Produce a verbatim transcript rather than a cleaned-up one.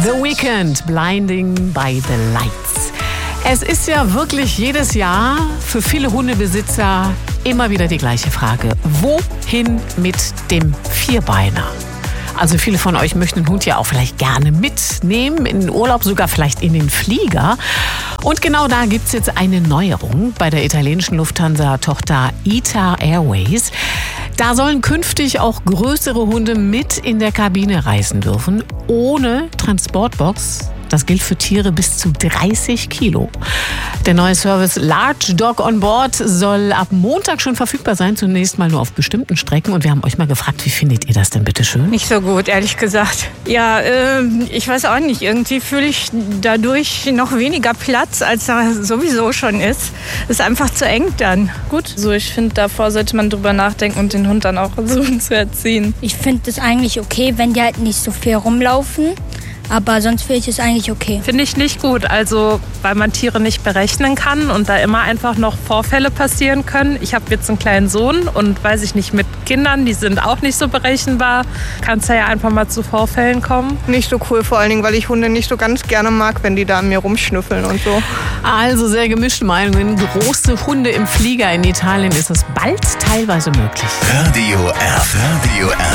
The Weeknd, Blinding by the Lights. Es ist ja wirklich jedes Jahr für viele Hundebesitzer immer wieder die gleiche Frage. Wohin mit dem Vierbeiner? Also viele von euch möchten den Hund ja auch vielleicht gerne mitnehmen, in den Urlaub, sogar vielleicht in den Flieger. Und genau da gibt es jetzt eine Neuerung bei der italienischen Lufthansa-Tochter ITA Airways. Da sollen künftig auch größere Hunde mit in der Kabine reisen dürfen, ohne Transportbox. Das gilt für Tiere bis zu dreißig Kilo. Der neue Service Large Dog on Board soll ab Montag schon verfügbar sein, zunächst mal nur auf bestimmten Strecken. Und wir haben euch mal gefragt, wie findet ihr das denn bitte schön? Nicht so gut, ehrlich gesagt. Ja, äh, ich weiß auch nicht. Irgendwie fühle ich dadurch noch weniger Platz, als da sowieso schon ist. Ist einfach zu eng dann. Gut, so ich finde, davor sollte man drüber nachdenken und den Hund dann auch versuchen zu erziehen. Ich finde es eigentlich okay, wenn die halt nicht so viel rumlaufen. Aber sonst finde ich es eigentlich okay. Finde ich nicht gut, also weil man Tiere nicht berechnen kann und da immer einfach noch Vorfälle passieren können. Ich habe jetzt einen kleinen Sohn und weiß ich nicht, mit Kindern, die sind auch nicht so berechenbar, kann es ja einfach mal zu Vorfällen kommen. Nicht so cool, vor allen Dingen, weil ich Hunde nicht so ganz gerne mag, wenn die da an mir rumschnüffeln und so. Also sehr gemischte Meinungen. Große Hunde im Flieger in Italien ist es bald teilweise möglich. Radio R. Radio R.